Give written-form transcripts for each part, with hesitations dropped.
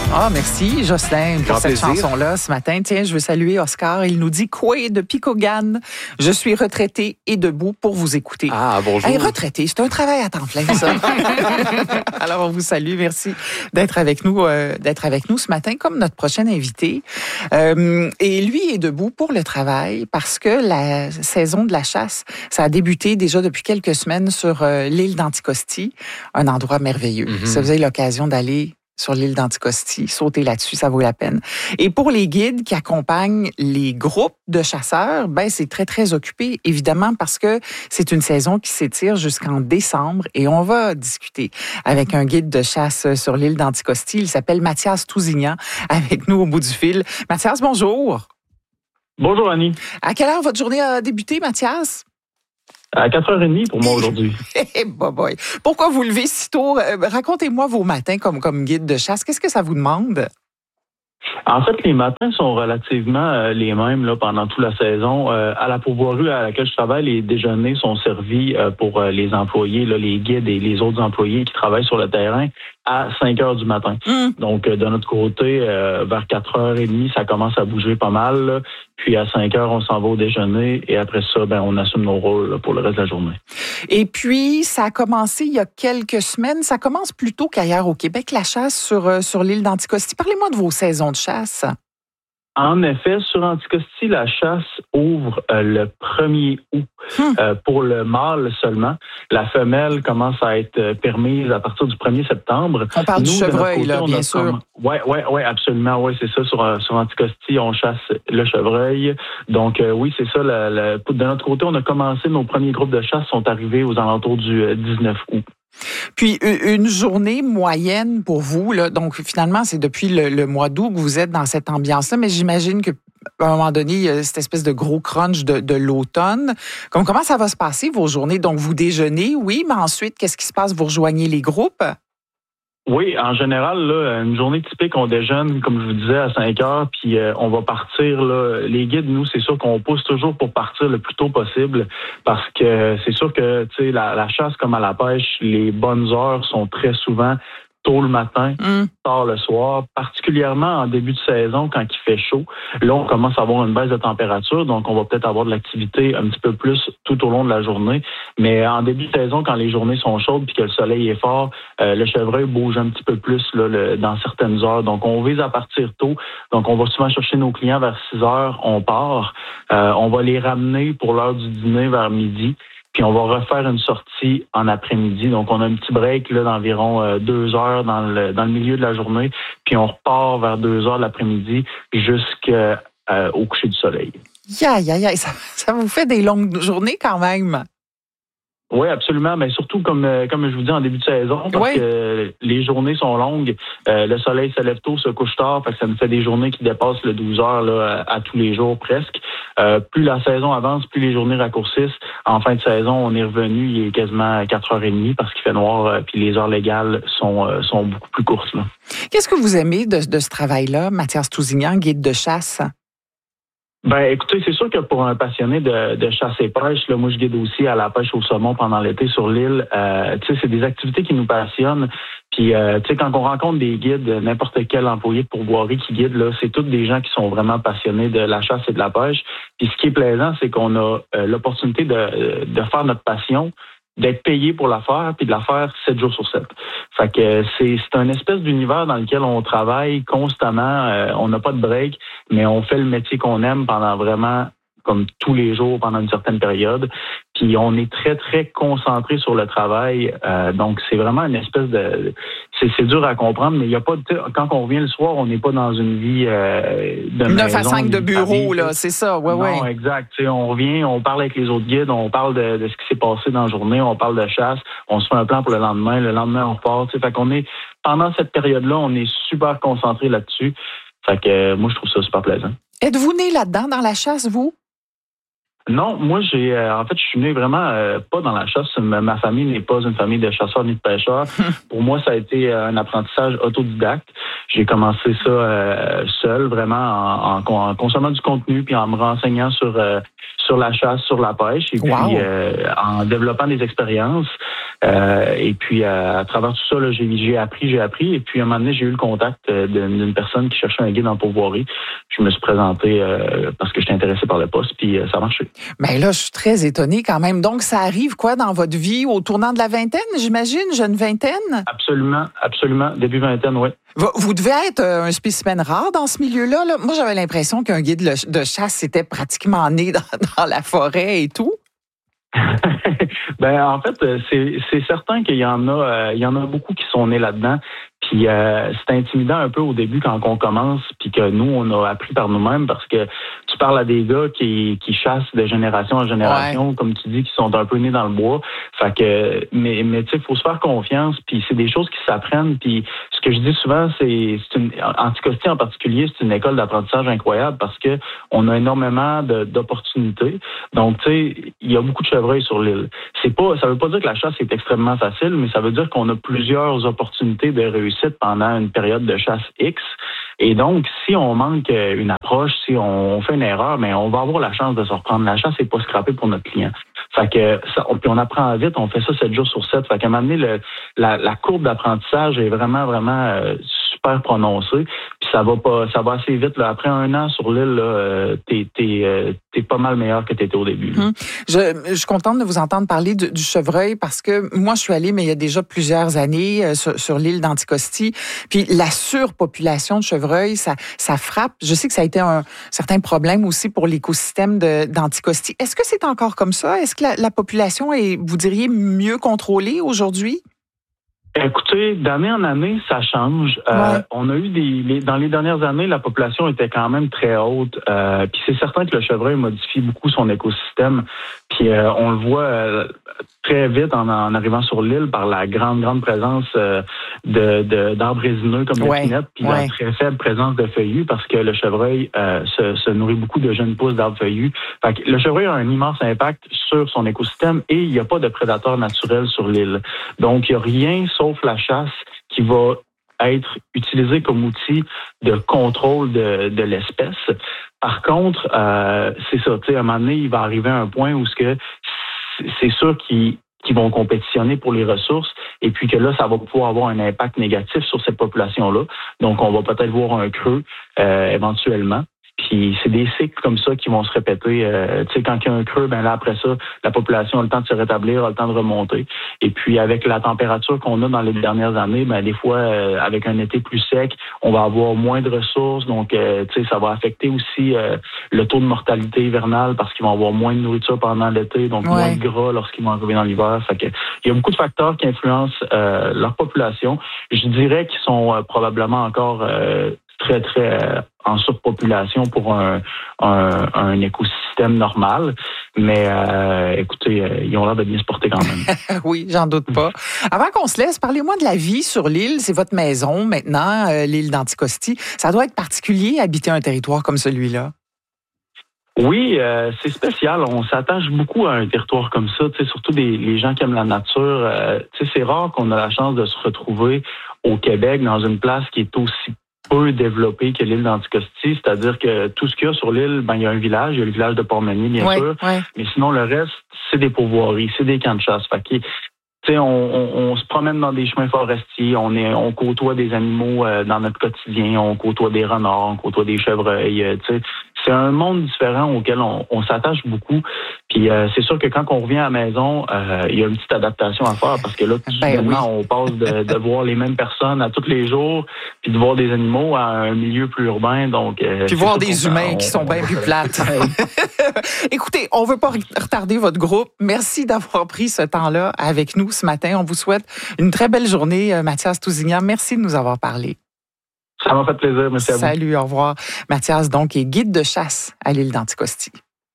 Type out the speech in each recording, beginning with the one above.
Ah, merci, Jocelyn, pour cette chanson-là ce matin. Tiens, je veux saluer Oscar. Il nous dit « Coué de Picogan, je suis retraité et debout pour vous écouter. » Ah, bonjour. Hey, retraité, c'est un travail à temps plein, ça. Alors, on vous salue. Merci d'être avec nous ce matin, comme notre prochain invité. Et lui est debout pour le travail parce que la saison de la chasse, ça a débuté déjà depuis quelques semaines sur l'île d'Anticosti, un endroit merveilleux. Mm-hmm. Si vous avez l'occasion d'aller sur l'île d'Anticosti, sauter là-dessus, ça vaut la peine. Et pour les guides qui accompagnent les groupes de chasseurs, ben c'est très, très occupé, évidemment, parce que c'est une saison qui s'étire jusqu'en décembre et on va discuter avec un guide de chasse sur l'île d'Anticosti. Il s'appelle Mathias Tousignan, avec nous au bout du fil. Mathias, bonjour. Bonjour, Annie. À quelle heure votre journée a débuté, Mathias? À 4h30 pour moi aujourd'hui. Boy. Pourquoi vous levez si tôt? Racontez-moi vos matins comme guide de chasse. Qu'est-ce que ça vous demande? En fait, les matins sont relativement les mêmes là, pendant toute la saison. À la pourvoirie à laquelle je travaille, les déjeuners sont servis pour les employés, là, les guides et les autres employés qui travaillent sur le terrain à 5 heures du matin. Donc, de notre côté, vers 4h30, ça commence à bouger pas mal. Là. Puis à 5 heures, on s'en va au déjeuner et après ça, on assume nos rôles là, pour le reste de la journée. Et puis, ça a commencé il y a quelques semaines. Ça commence plus tôt qu'ailleurs au Québec, la chasse sur l'île d'Anticosti. Parlez-moi de vos saisons de chasse. En effet, sur Anticosti, la chasse ouvre le 1er août pour le mâle seulement. La femelle commence à être permise à partir du 1er septembre. On parle du chevreuil, là, bien sûr. Oui, absolument. Oui, c'est ça. Sur Anticosti, on chasse le chevreuil. Donc, oui, c'est ça. De notre côté, on a commencé, nos premiers groupes de chasse sont arrivés aux alentours du 19 août. Puis, une journée moyenne pour vous, là, donc finalement, c'est depuis le mois d'août que vous êtes dans cette ambiance-là, mais j'imagine qu'à un moment donné, il y a cette espèce de gros crunch de l'automne. Comment ça va se passer, vos journées? Donc, vous déjeunez, oui, mais ensuite, qu'est-ce qui se passe? Vous rejoignez les groupes? Oui, en général, là, une journée typique, on déjeune, comme je vous disais, à 5 heures, puis on va partir. Là, les guides, nous, c'est sûr qu'on pousse toujours pour partir le plus tôt possible, parce que c'est sûr que tu sais, la chasse comme à la pêche, les bonnes heures sont très souvent tôt le matin, tard le soir, particulièrement en début de saison quand il fait chaud. Là, on commence à avoir une baisse de température, donc on va peut-être avoir de l'activité un petit peu plus tout au long de la journée. Mais en début de saison, quand les journées sont chaudes puis que le soleil est fort, le chevreuil bouge un petit peu plus là, dans certaines heures. Donc, on vise à partir tôt. Donc, on va souvent chercher nos clients vers 6 heures, on part. On va les ramener pour l'heure du dîner vers midi. Puis on va refaire une sortie en après-midi. Donc, on a un petit break là, d'environ 2 heures dans le milieu de la journée. Puis on repart vers 2 heures de l'après-midi jusqu'au coucher du soleil. Ça vous fait des longues journées quand même. Oui, absolument, mais surtout comme je vous dis en début de saison, parce que les journées sont longues, le soleil se lève tôt, se couche tard, fait que ça nous fait des journées qui dépassent le 12 heures là, à tous les jours presque. Plus la saison avance, plus les journées raccourcissent. En fin de saison, on est revenu, il est quasiment 4h30 parce qu'il fait noir, puis les heures légales sont beaucoup plus courtes. Là. Qu'est-ce que vous aimez de ce travail-là, Mathias Tousignan, guide de chasse? Écoutez, c'est sûr que pour un passionné de chasse et pêche, là, moi je guide aussi à la pêche au saumon pendant l'été sur l'île. C'est des activités qui nous passionnent. Puis, quand on rencontre des guides, n'importe quel employé de pourvoirie qui guide, là, c'est tous des gens qui sont vraiment passionnés de la chasse et de la pêche. Puis, ce qui est plaisant, c'est qu'on a l'opportunité de faire notre passion, d'être payé pour la faire, puis de la faire 7 jours sur 7. Fait que c'est un espèce d'univers dans lequel on travaille constamment. On n'a pas de break, mais on fait le métier qu'on aime pendant vraiment comme tous les jours pendant une certaine période. Puis on est très, très concentré sur le travail. Donc, c'est vraiment une espèce de... C'est dur à comprendre, mais il n'y a pas de... Quand on revient le soir, on n'est pas dans une vie de 9 à 5 de bureau, là, c'est ça, Non, exact. T'sais, on revient, on parle avec les autres guides, on parle de ce qui s'est passé dans la journée, on parle de chasse, on se fait un plan pour le lendemain on repart. Fait qu'on est... Pendant cette période-là, on est super concentré là-dessus. Fait que moi, je trouve ça super plaisant. Êtes-vous né là-dedans, dans la chasse, vous? Non, moi en fait je suis né vraiment pas dans la chasse. Ma famille n'est pas une famille de chasseurs ni de pêcheurs. Pour moi, ça a été un apprentissage autodidacte. J'ai commencé ça seul, vraiment en consommant du contenu puis en me renseignant sur la chasse, sur la pêche et puis en développant des expériences. Et puis, à travers tout ça, là, j'ai appris. Et puis, à un moment donné, j'ai eu le contact d'une personne qui cherchait un guide en pourvoirie. Je me suis présenté parce que j'étais intéressé par le poste, puis ça a marché. Ben là, je suis très étonnée quand même. Donc, ça arrive quoi dans votre vie au tournant de la vingtaine, j'imagine, jeune vingtaine? Absolument. Début vingtaine, oui. Vous devez être un spécimen rare dans ce milieu-là. Là. Moi, j'avais l'impression qu'un guide de chasse, c'était pratiquement né dans la forêt et tout. Ben en fait, c'est certain qu'il y en a beaucoup qui sont nés là-dedans. Puis c'est intimidant un peu au début quand on commence, puis que nous on a appris par nous-mêmes parce que tu parles à des gars qui chassent de génération en génération, comme tu dis, qui sont un peu nés dans le bois. Fait que mais tu sais, faut se faire confiance. Puis c'est des choses qui s'apprennent. Puis ce que je dis souvent, c'est une Anticosti en particulier, c'est une école d'apprentissage incroyable parce que on a énormément d'opportunités. Donc tu sais, il y a beaucoup de chevreuils sur l'île. Ça veut pas dire que la chasse est extrêmement facile, mais ça veut dire qu'on a plusieurs opportunités de réussite pendant une période de chasse X. Et donc, si on manque une approche, si on fait une erreur, mais on va avoir la chance de se reprendre. La chasse n'est pas scrappée pour notre client. Fait que puis on apprend vite, on fait ça 7 jours sur 7. Fait qu'à un moment donné, la courbe d'apprentissage est vraiment super prononcée. Puis ça va assez vite. Là. Après 1 an sur l'île, là, t'es pas mal meilleur que t'étais au début. Je suis contente de vous entendre parler du chevreuil parce que moi, je suis allée, mais il y a déjà plusieurs années sur l'île d'Anticosti. Puis la surpopulation de chevreuils, ça frappe. Je sais que ça a été un certain problème aussi pour l'écosystème d'Anticosti. Est-ce que c'est encore comme ça? Est-ce que la population est, vous diriez, mieux contrôlée aujourd'hui? Écoutez, d'année en année, ça change. On a eu dans les dernières années, la population était quand même très haute. Puis c'est certain que le chevreuil modifie beaucoup son écosystème. Puis on le voit très vite en arrivant sur l'île par la grande présence d'arbres résineux comme le pinette, puis la très faible présence de feuillus parce que le chevreuil se nourrit beaucoup de jeunes pousses d'arbres feuillus. Fait que le chevreuil a un immense impact sur son écosystème et il n'y a pas de prédateurs naturels sur l'île. Donc, il n'y a rien sauf la chasse qui va être utilisé comme outil de contrôle de l'espèce. Par contre, c'est ça, tu sais, à un moment donné, il va arriver un point où c'est sûr qu'ils vont compétitionner pour les ressources et puis que là, ça va pouvoir avoir un impact négatif sur cette population-là. Donc, on va peut-être voir un creux éventuellement. Puis c'est des cycles comme ça qui vont se répéter. Tu sais, quand il y a un creux, ben là après ça, la population a le temps de se rétablir, a le temps de remonter. Et puis avec la température qu'on a dans les dernières années, ben des fois avec un été plus sec, on va avoir moins de ressources. Donc tu sais, ça va affecter aussi le taux de mortalité hivernale parce qu'ils vont avoir moins de nourriture pendant l'été, donc moins de gras lorsqu'ils vont arriver dans l'hiver. Fait que il y a beaucoup de facteurs qui influencent leur population. Je dirais qu'ils sont probablement encore très en surpopulation pour un écosystème normal. Mais écoutez, ils ont l'air de bien se porter quand même. Oui, j'en doute pas. Avant qu'on se laisse, parlez-moi de la vie sur l'île. C'est votre maison maintenant, l'île d'Anticosti. Ça doit être particulier habiter un territoire comme celui-là. Oui, c'est spécial. On s'attache beaucoup à un territoire comme ça. Tu sais, surtout les gens qui aiment la nature. Tu sais, c'est rare qu'on a la chance de se retrouver au Québec dans une place qui est aussi peu développé que l'île d'Anticosti, c'est-à-dire que tout ce qu'il y a sur l'île, ben il y a un village, il y a le village de Port-Manier, bien sûr, mais sinon le reste, c'est des pourvoiries, c'est des camps de chasse. Fait que, tu sais, on se promène dans des chemins forestiers, on côtoie des animaux dans notre quotidien, on côtoie des renards, on côtoie des chevreuils, tu sais. C'est un monde différent auquel on s'attache beaucoup. Puis c'est sûr que quand on revient à la maison, il y a une petite adaptation à faire parce que là, on passe de voir les mêmes personnes à tous les jours, puis de voir des animaux à un milieu plus urbain. Donc, puis voir des humains qui sont bien plus plates. Écoutez, on veut pas retarder votre groupe. Merci d'avoir pris ce temps-là avec nous ce matin. On vous souhaite une très belle journée, Mathias Tousignan. Merci de nous avoir parlé. Ça m'a fait plaisir, merci à vous. Salut, au revoir. Mathias, donc, est guide de chasse à l'île d'Anticosti.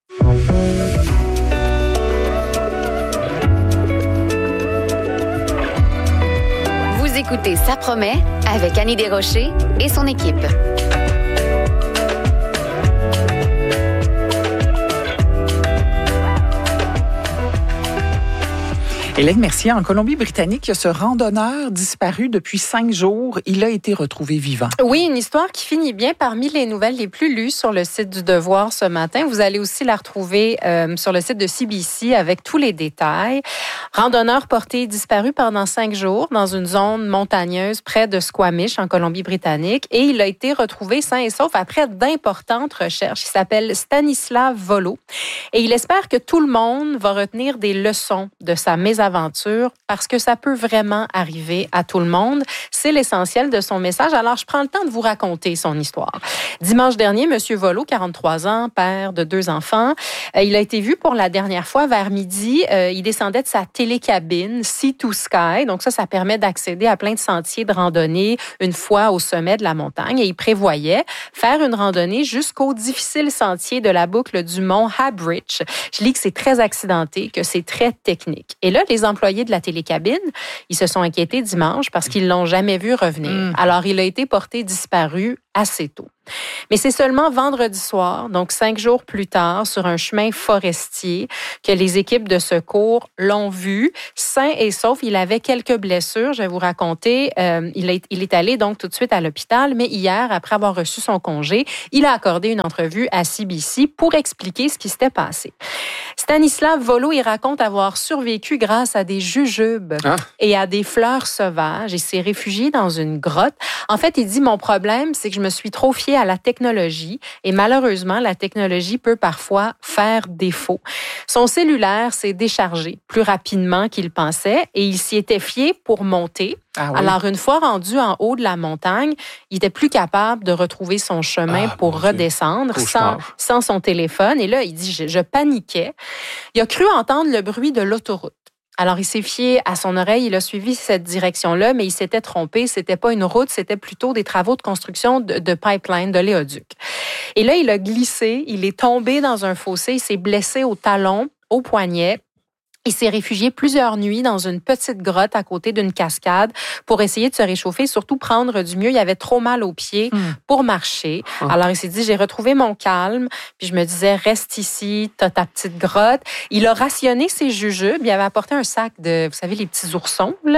Vous écoutez Ça promet avec Annie Desrochers et son équipe. Hélène Mercier, en Colombie-Britannique, il y a ce randonneur disparu depuis 5 jours. Il a été retrouvé vivant. Oui, une histoire qui finit bien parmi les nouvelles les plus lues sur le site du Devoir ce matin. Vous allez aussi la retrouver sur le site de CBC avec tous les détails. Randonneur porté disparu pendant 5 jours dans une zone montagneuse près de Squamish, en Colombie-Britannique. Et il a été retrouvé sain et sauf après d'importantes recherches. Il s'appelle Stanislav Volo. Et il espère que tout le monde va retenir des leçons de sa mésaventure parce que ça peut vraiment arriver à tout le monde. C'est l'essentiel de son message. Alors, je prends le temps de vous raconter son histoire. Dimanche dernier, M. Volo, 43 ans, père de 2 enfants, il a été vu pour la dernière fois vers midi. Il descendait de sa télécabine Sea2Sky. Donc ça permet d'accéder à plein de sentiers de randonnée une fois au sommet de la montagne. Et il prévoyait faire une randonnée jusqu'au difficile sentier de la boucle du mont Habridge. Je lis que c'est très accidenté, que c'est très technique. Et là, les employés de la télécabine, ils se sont inquiétés dimanche parce qu'ils l'ont jamais vu revenir. Alors, il a été porté disparu assez tôt. Mais c'est seulement vendredi soir, donc 5 jours plus tard, sur un chemin forestier, que les équipes de secours l'ont vu, sain et sauf. Il avait quelques blessures, je vais vous raconter. Il est allé donc tout de suite à l'hôpital, mais hier, après avoir reçu son congé, il a accordé une entrevue à CBC pour expliquer ce qui s'était passé. Stanislav Volo, il raconte avoir survécu grâce à des jujubes et à des fleurs sauvages. Il s'est réfugié dans une grotte. En fait, il dit, mon problème, c'est que je me suis trop fié à la technologie et malheureusement, la technologie peut parfois faire défaut. Son cellulaire s'est déchargé plus rapidement qu'il pensait et il s'y était fié pour monter. Ah oui. Alors, une fois rendu en haut de la montagne, il était plus capable de retrouver son chemin pour redescendre sans son téléphone. Et là, il dit, je paniquais. Il a cru entendre le bruit de l'autoroute. Alors, il s'est fié à son oreille, il a suivi cette direction-là, mais il s'était trompé. C'était pas une route, c'était plutôt des travaux de construction de pipeline, de l'éoduc. Et là, il a glissé, il est tombé dans un fossé, il s'est blessé au talon, au poignet. Il s'est réfugié plusieurs nuits dans une petite grotte à côté d'une cascade pour essayer de se réchauffer, surtout prendre du mieux. Il avait trop mal aux pieds pour marcher. Alors, il s'est dit, j'ai retrouvé mon calme. Puis je me disais, reste ici, t'as ta petite grotte. Il a rationné ses jujubes. Il avait apporté un sac de, vous savez, les petits oursons, là.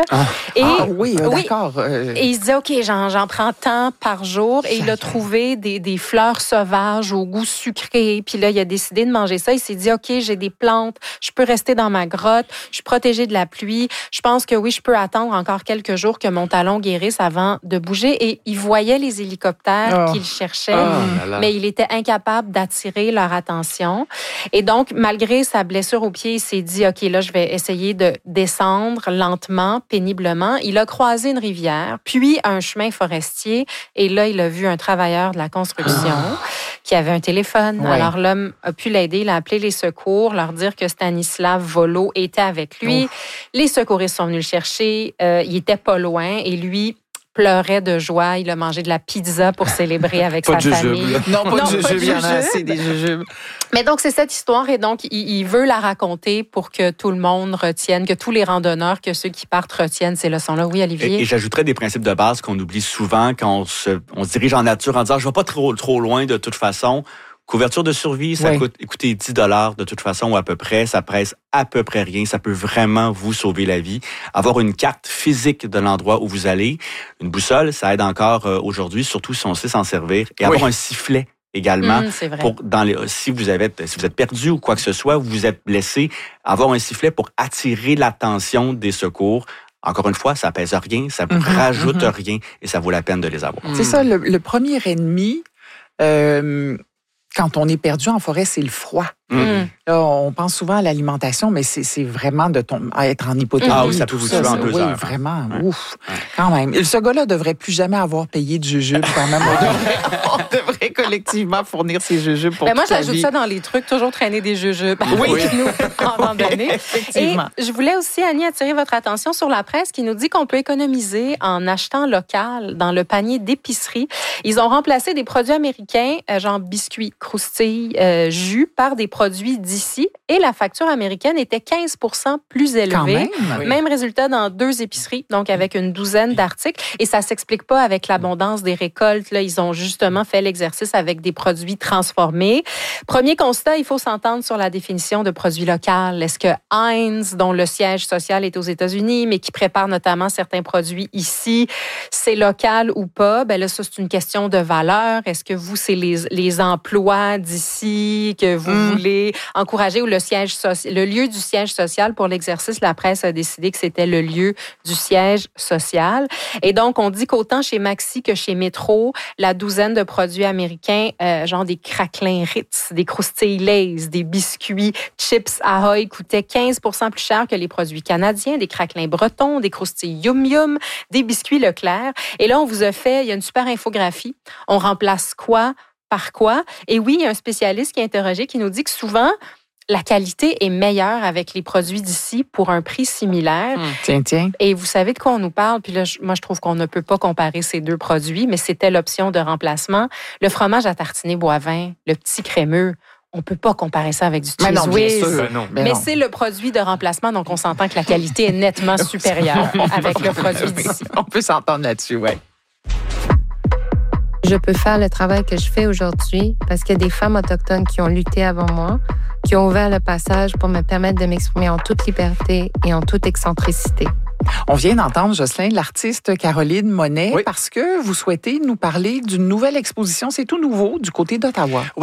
Oui, d'accord. Et il se disait, OK, j'en prends tant par jour. Et il a trouvé des fleurs sauvages au goût sucré. Puis là, il a décidé de manger ça. Il s'est dit, OK, j'ai des plantes. Je peux rester dans ma grotte, je suis protégée de la pluie. Je pense que oui, je peux attendre encore quelques jours que mon talon guérisse avant de bouger. Et il voyait les hélicoptères qu'il cherchait, mais il était incapable d'attirer leur attention. Et donc, malgré sa blessure au pied, il s'est dit, OK, là, je vais essayer de descendre lentement, péniblement. Il a croisé une rivière, puis un chemin forestier. Et là, il a vu un travailleur de la construction qui avait un téléphone. Ouais. Alors, l'homme a pu l'aider. Il a appelé les secours, leur dire que Stanislav Volo était avec lui. Les secouristes sont venus le chercher. Il était pas loin et lui pleurait de joie. Il a mangé de la pizza pour célébrer avec sa famille. Non, pas de jujubes. Il y en a assez des jujubes. Mais donc, c'est cette histoire et donc, il veut la raconter pour que tout le monde retienne, que tous les randonneurs, que ceux qui partent retiennent ces leçons-là. Oui, Olivier? Et j'ajouterais des principes de base qu'on oublie souvent quand on se dirige en nature en disant « je vais pas trop loin de toute façon ». Couverture de survie, ça coûte, écoutez, $10 de toute façon ou à peu près. Ça pèse à peu près rien. Ça peut vraiment vous sauver la vie. Avoir une carte physique de l'endroit où vous allez. Une boussole, ça aide encore aujourd'hui, surtout si on sait s'en servir. Et avoir un sifflet également. C'est vrai. Pour si vous êtes perdu ou quoi que ce soit, vous êtes blessé, avoir un sifflet pour attirer l'attention des secours. Encore une fois, ça pèse rien, ça ne rajoute rien et ça vaut la peine de les avoir. C'est ça, le premier ennemi... quand on est perdu en forêt, c'est le froid. Là, on pense souvent à l'alimentation, mais c'est vraiment à être en hypothermie. Ah oui, ça peut vous tuer en 2 heures. Oui, vraiment. Ouf, quand même. Ce gars-là devrait plus jamais avoir payé de jujubes quand même. On devrait collectivement fournir ses jujubes pour toute moi, la j'ajoute vie. Ça dans les trucs, toujours traîner des jujubes avec nous en randonnée. Effectivement. Et je voulais aussi, Annie, attirer votre attention sur la presse qui nous dit qu'on peut économiser en achetant local dans le panier d'épicerie. Ils ont remplacé des produits américains, genre biscuits, croustilles, jus, par des produits d'ici et la facture américaine était 15 % plus élevée. Quand même. Même résultat dans 2 épiceries, donc avec une douzaine d'articles. Et ça s'explique pas avec l'abondance des récoltes. Là, ils ont justement fait l'exercice avec des produits transformés. Premier constat, il faut s'entendre sur la définition de produit local. Est-ce que Heinz, dont le siège social est aux États-Unis, mais qui prépare notamment certains produits ici, c'est local ou pas? Ben là, ça, c'est une question de valeur. Est-ce que vous, c'est les emplois d'ici que vous voulez encourager ou le lieu du siège social pour l'exercice? La presse a décidé que c'était le lieu du siège social. Et donc, on dit qu'autant chez Maxi que chez Métro, la douzaine de produits américains, genre des craquelins Ritz, des croustilles Lay's, des biscuits Chips Ahoy coûtaient 15 % plus cher que les produits canadiens, des craquelins bretons, des croustilles Yum Yum, des biscuits Leclerc. Et là, on vous a fait, il y a une super infographie. On remplace quoi par quoi? Et oui, il y a un spécialiste qui est interrogé qui nous dit que souvent, la qualité est meilleure avec les produits d'ici pour un prix similaire. Tiens. Et vous savez de quoi on nous parle? Puis là, moi, je trouve qu'on ne peut pas comparer ces 2 produits, mais c'était l'option de remplacement. Le fromage à tartiner Boivin, le petit crémeux, on peut pas comparer ça avec du Cheese Whiz. Mais c'est le produit de remplacement, donc on s'entend que la qualité est nettement supérieure avec le produit d'ici. On peut s'entendre là-dessus, oui. Je peux faire le travail que je fais aujourd'hui parce qu'il y a des femmes autochtones qui ont lutté avant moi, qui ont ouvert le passage pour me permettre de m'exprimer en toute liberté et en toute excentricité. On vient d'entendre, Jocelyn, l'artiste Caroline Monet, parce que vous souhaitez nous parler d'une nouvelle exposition. C'est tout nouveau du côté d'Ottawa. Oui,